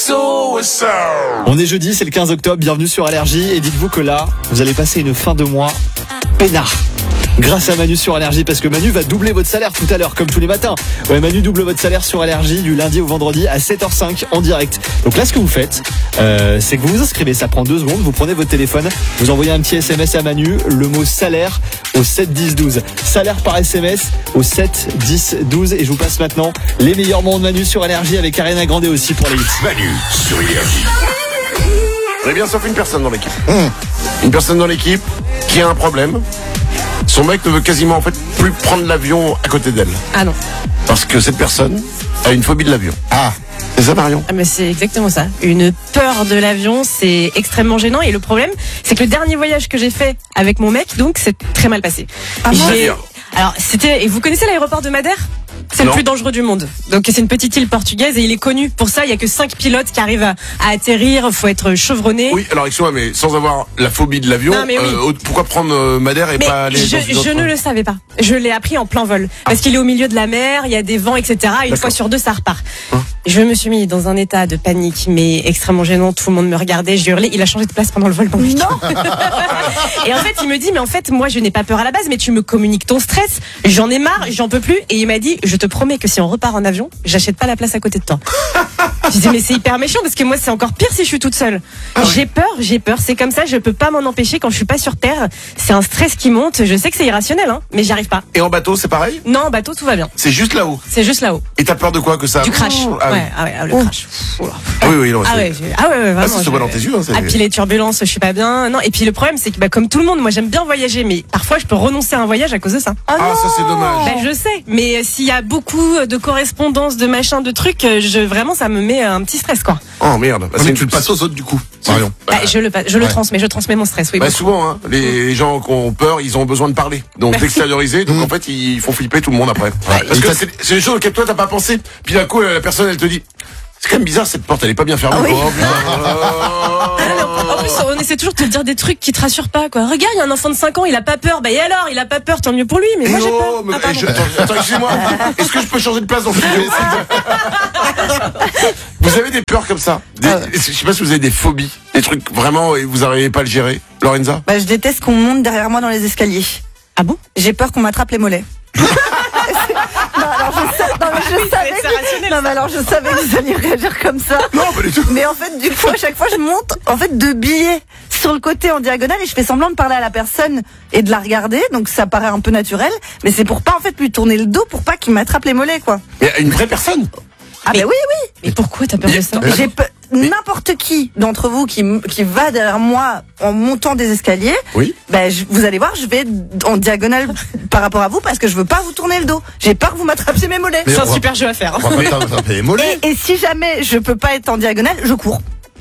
On est jeudi, c'est le 15 octobre, bienvenue sur Allergie et dites-vous que là, vous allez passer une fin de mois peinard. Grâce à Manu sur Allergie, parce que Manu va doubler votre salaire tout à l'heure, comme tous les matins. Ouais, Manu double votre salaire sur Allergie du lundi au vendredi à 7h05 en direct. Donc là, ce que vous faites, c'est que vous vous inscrivez, ça prend 2 secondes, vous prenez votre téléphone, vous envoyez un petit SMS à Manu, le mot salaire au 7 10 12. Salaire par SMS au 7 10 12 et je vous passe maintenant les meilleurs moments de Manu sur Allergie avec Ariana Grande aussi pour les hits. Manu sur Énergie. On est bien sauf une personne dans l'équipe. Une personne dans l'équipe qui a un problème. Son mec ne veut quasiment en fait plus prendre l'avion à côté d'elle. Ah non. Parce que cette personne a une phobie de l'avion. Ah, c'est ça Marion? Ah mais c'est exactement ça. Une peur de l'avion, c'est extrêmement gênant. Et le problème, c'est que le dernier voyage que j'ai fait avec mon mec, donc, c'est très mal passé. Alors, c'était... Et vous connaissez l'aéroport de Madère ? C'est le plus dangereux du monde. Donc c'est une petite île portugaise et il est connu pour ça. Il y a que 5 pilotes qui arrivent à atterrir. Faut être chevronné. Oui, alors excuse-moi, mais sans avoir la phobie de l'avion, pourquoi prendre Madère et pas aller dans une autre... Je ne le savais pas. Je l'ai appris en plein vol. Parce qu'il est au milieu de la mer, il y a des vents, etc. Une fois sur 2, ça repart. Je me suis mis dans un état de panique, mais extrêmement gênant. Tout le monde me regardait, j'ai hurlé. Il a changé de place pendant le vol. Non. Et en fait, il me dit, mais en fait, moi, je n'ai pas peur à la base, mais tu me communiques ton stress. J'en ai marre, j'en peux plus. Et il m'a dit, je te promets que si on repart en avion, j'achète pas la place à côté de toi. Je dis, mais c'est hyper méchant parce que moi, c'est encore pire si je suis toute seule. J'ai peur. C'est comme ça, je peux pas m'en empêcher quand je suis pas sur Terre. C'est un stress qui monte. Je sais que c'est irrationnel, hein, mais j'y arrive pas. Et en bateau, c'est pareil? Non, en bateau, tout va bien. C'est juste là-haut. C'est juste là-haut. Et t'as peur de quoi que ça? Du crash. Le crash. Oui, non. Vraiment. Ça se voit dans tes yeux. Puis les turbulences, je suis pas bien. Non, et puis le problème, c'est que comme tout le monde, moi j'aime bien voyager, mais parfois je peux renoncer à un voyage à cause de ça. Ça c'est dommage. Je sais, mais s'il y a beaucoup de correspondances, de machins, de trucs, vraiment ça me met un petit stress quoi. Oh merde. Mais tu le passes aux autres du coup, Marion. Je le transmets mon stress. Oui. Souvent, hein, les gens qui ont peur, ils ont besoin de parler, donc d'extérioriser. Donc en fait, ils font flipper tout le monde après. Parce que c'est des choses auxquelles toi t'as pas pensé. Puis d'un coup, la personne elle te dit. C'est quand même bizarre, cette porte, elle est pas bien fermée. En plus, on essaie toujours de te dire des trucs qui te rassurent pas, quoi. Regarde, il y a un enfant de 5 ans, il a pas peur. Et alors, il a pas peur, tant mieux pour lui, mais moi j'ai peur. Attends, excusez-moi. Est-ce que je peux changer de place dans le studio? Vous avez des peurs comme ça? Je sais pas si vous avez des phobies, des trucs vraiment et vous n'arrivez pas à le gérer. Lorenza? Je déteste qu'on monte derrière moi dans les escaliers. Ah bon? J'ai peur qu'on m'attrape les mollets. Je savais que vous alliez réagir comme ça. Non, pas du tout. Mais en fait, du coup, à chaque fois, je monte de billets sur le côté en diagonale et je fais semblant de parler à la personne et de la regarder. Donc ça paraît un peu naturel, mais c'est pour pas en fait lui tourner le dos pour pas qu'il m'attrape les mollets, quoi. Mais une vraie personne? Oui. Mais pourquoi t'as peur de ça? J'ai peur. N'importe qui d'entre vous qui va derrière moi en montant des escaliers, vous allez voir, je vais en diagonale par rapport à vous parce que je veux pas vous tourner le dos. J'ai peur que vous m'attrapiez mes mollets. C'est un super jeu à faire. On va pas t'attraper les mollets. Et si jamais je peux pas être en diagonale, je cours.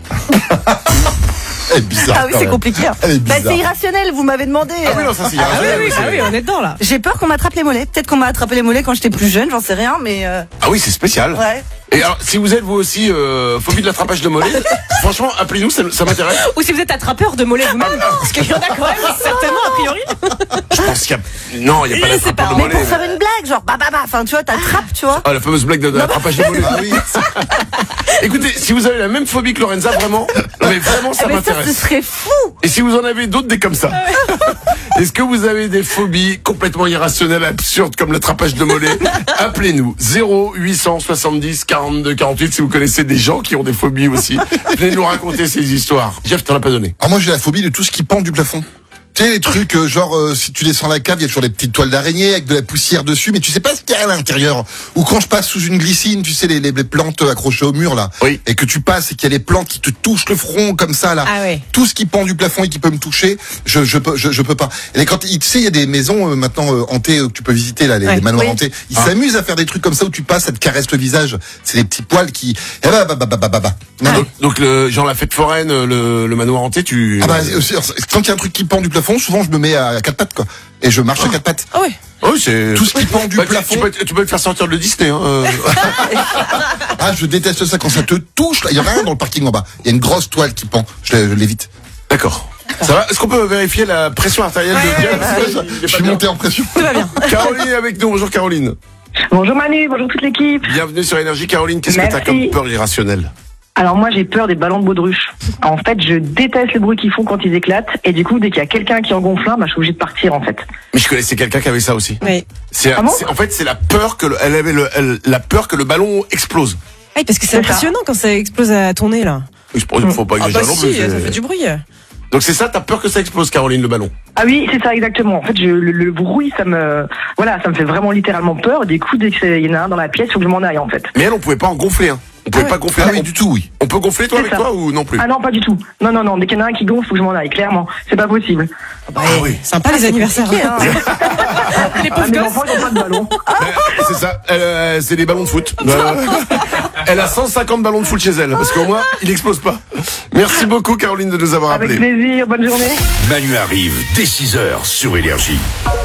Elle est bizarre. Ah oui, c'est compliqué. C'est irrationnel, vous m'avez demandé. Non, ça c'est irrationnel. Oui, on est dedans là. J'ai peur qu'on m'attrape les mollets. Peut-être qu'on m'a attrapé les mollets quand j'étais plus jeune, j'en sais rien, mais. Ah oui, c'est spécial. Ouais. Et alors, si vous êtes vous aussi phobie de l'attrapage de mollets, franchement, appelez-nous, ça m'intéresse. Ou si vous êtes attrapeur de mollets vous-même, parce qu'il y en a quand même certainement a priori. Je pense qu'il y a. Non, il n'y a pas d'attrapage de Mais mollets. pour faire une blague, genre enfin tu vois, t'attrapes, tu vois. Ah, la fameuse blague de l'attrapage de mollets. Ah oui. Écoutez, si vous avez la même phobie que Lorenza, vraiment, ça m'intéresse. Ça, ce serait fou. Et si vous en avez d'autres des comme ça, est-ce que vous avez des phobies complètement irrationnelles, absurdes comme l'attrapage de mollets? Appelez-nous 0870 42 48 si vous connaissez des gens qui ont des phobies aussi. Venez nous raconter ces histoires. Jeff, t'en as pas donné. Moi j'ai la phobie de tout ce qui pend du plafond. Tu sais les trucs si tu descends la cave, il y a toujours des petites toiles d'araignée avec de la poussière dessus, mais tu sais pas ce qu'il y a à l'intérieur. Ou quand je passe sous une glycine, tu sais les plantes accrochées au mur là, et que tu passes et qu'il y a des plantes qui te touchent le front comme ça là. Tout ce qui pend du plafond et qui peut me toucher, je peux pas. Et quand tu sais il y a des maisons maintenant hantées que tu peux visiter là, les manoirs hantés. Ils s'amusent à faire des trucs comme ça où tu passes, ça te caresse le visage. C'est des petits poils qui Donc genre la fête foraine, le manoir hanté, tu. Quand il y a un truc qui pend du plafond, souvent je me mets à 4 pattes quoi. Et je marche à 4 pattes. Ah ouais. Oui, c'est tout ce qui pend du plafond. Tu peux te faire sortir de Disney. Je déteste ça quand ça te touche. Il y en a un dans le parking en bas. Il y a une grosse toile qui pend. Je l'évite. D'accord. Ça va? Est-ce qu'on peut vérifier la pression artérielle de Diane? Je suis monté en pression. Tout va bien. Caroline est avec nous. Bonjour Caroline. Bonjour Manu, bonjour toute l'équipe. Bienvenue sur Énergie. Caroline, qu'est-ce que t'as comme peur irrationnelle? Alors moi j'ai peur des ballons de baudruche. En fait, je déteste le bruit qu'ils font quand ils éclatent et du coup dès qu'il y a quelqu'un qui en gonfle un, je suis obligée de partir en fait. Mais je connaissais quelqu'un qui avait ça aussi. Oui. En fait, c'est la peur elle avait la peur que le ballon explose. Oui, parce que c'est impressionnant quand ça explose à ton nez là. Il faut pas exagérer non plus. Ça fait du bruit. Donc c'est ça, t'as peur que ça explose, Caroline, le ballon? Ah oui, c'est ça exactement. En fait, le bruit, ça me fait vraiment littéralement peur. Du coup, dès qu'il y en a un dans la pièce, faut que je m'en aille en fait. Mais elle, on pouvait pas en gonfler, hein. On pouvait pas gonfler. Ah oui, du tout, oui. On peut gonfler toi avec toi ou non plus? Ah non, pas du tout. Non. Dès qu'il y en a un qui gonfle, faut que je m'en aille. Clairement, c'est pas possible. Ah oui. Sympa les anniversaires. Hein. Les pauvres Mes gosses. enfants, ils ont pas de ballon. C'est ça. C'est des ballons de foot. Elle a 150 ballons de foot chez elle parce qu'au moins il explose pas. Merci beaucoup Caroline de nous avoir Avec appelés. plaisir. Bonne journée. Manu arrive dès 6h sur Énergie.